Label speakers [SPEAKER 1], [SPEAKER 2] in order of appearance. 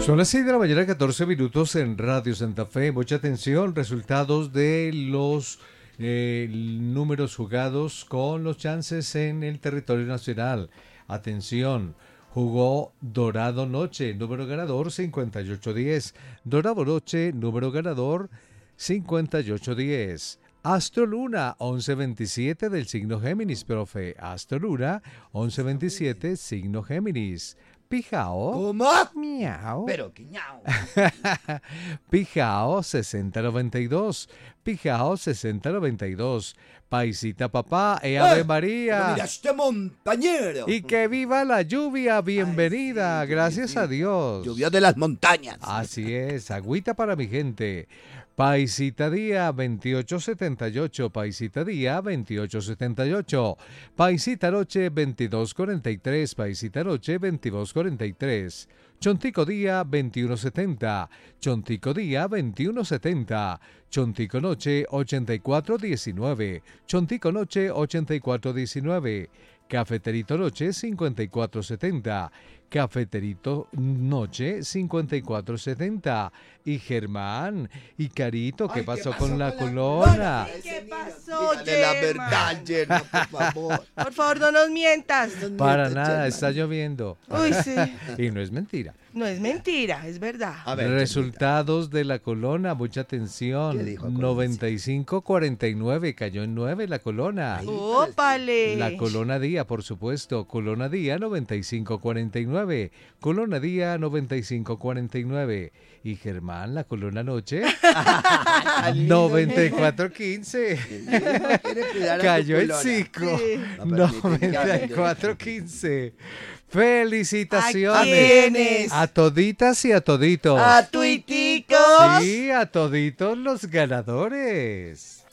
[SPEAKER 1] Son las 6 de la mañana, 14 minutos en Radio Santa Fe. Mucha atención, resultados de los números jugados con los chances en el territorio nacional. Atención, jugó Dorado Noche, número ganador 5810. Dorado Noche, número ganador 5810. Astro Luna, 1127 del signo Géminis, profe. Astro Luna, 1127, signo Géminis. Pijao.
[SPEAKER 2] ¿Cómo?
[SPEAKER 1] Miau.
[SPEAKER 2] Pero que ñao.
[SPEAKER 1] Pijao 6092. Pijao 6092. Paisita papá, Ave María.
[SPEAKER 2] Pero mira este montañero.
[SPEAKER 1] Y que viva la lluvia, bienvenida,
[SPEAKER 2] Ay, sí,
[SPEAKER 1] gracias
[SPEAKER 2] sí.
[SPEAKER 1] a Dios.
[SPEAKER 2] Llovió de las montañas.
[SPEAKER 1] Así es, agüita para mi gente. Paisita Día 2878, Paisita Día 2878, Paisita Noche 2243, Paisita Noche 2243, Chontico Día 2170, Chontico Día 2170, Chontico Noche 8419, Chontico Noche 8419, Cafeterito Noche 5470, Cafeterito Noche 5470. Y Germán, y Carito, ¿qué
[SPEAKER 2] Ay,
[SPEAKER 1] pasó con la colona?
[SPEAKER 2] Ay,
[SPEAKER 3] ¿Qué
[SPEAKER 2] ese
[SPEAKER 3] pasó,
[SPEAKER 2] niño, dígale la
[SPEAKER 3] Gemma?
[SPEAKER 2] verdad, Yerno, por favor.
[SPEAKER 3] Por favor, no nos mientas.
[SPEAKER 1] Para
[SPEAKER 2] Mienta,
[SPEAKER 1] nada,
[SPEAKER 2] Germán.
[SPEAKER 1] está lloviendo.
[SPEAKER 3] Uy, sí.
[SPEAKER 1] Y no es mentira.
[SPEAKER 3] No es mentira, es verdad.
[SPEAKER 2] A ver,
[SPEAKER 1] Resultados de la colona, mucha
[SPEAKER 2] ¿Qué
[SPEAKER 1] atención.
[SPEAKER 2] dijo,
[SPEAKER 1] 95-49, cayó en 9 la colona.
[SPEAKER 2] Ay.
[SPEAKER 3] ¡Ópale!
[SPEAKER 1] La Colona Día, por supuesto. Colona Día 9549. Colona Día 9549. Y Germán, la Colona Noche 9415. Cayó el 5.
[SPEAKER 3] Sí.
[SPEAKER 1] 9415. Felicitaciones.
[SPEAKER 3] ¿A quiénes?
[SPEAKER 1] A toditas y a toditos.
[SPEAKER 3] ¡A tuiticos!
[SPEAKER 1] Sí, a toditos los ganadores.